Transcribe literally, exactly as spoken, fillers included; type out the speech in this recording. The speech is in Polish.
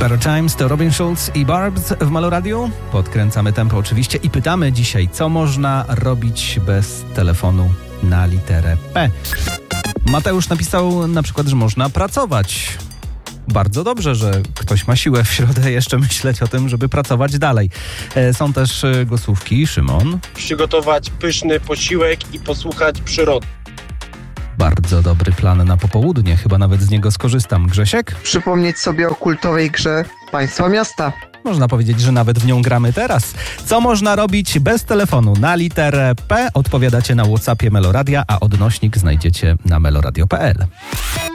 Better Times to Robin Schulz i Barbz w Meloradiu. Podkręcamy tempo oczywiście i pytamy dzisiaj, co można robić bez telefonu na literę P. Mateusz napisał na przykład, że można pracować. Bardzo dobrze, że ktoś ma siłę w środę jeszcze myśleć o tym, żeby pracować dalej. Są też głosówki. Szymon. Przygotować pyszny posiłek i posłuchać przyrody. Bardzo dobry plan na popołudnie, chyba nawet z niego skorzystam. Grzesiek? Przypomnieć sobie o kultowej grze Państwa Miasta. Można powiedzieć, że nawet w nią gramy teraz. Co można robić bez telefonu na literę P? Odpowiadacie na WhatsAppie Meloradia, a odnośnik znajdziecie na meloradio kropka p l.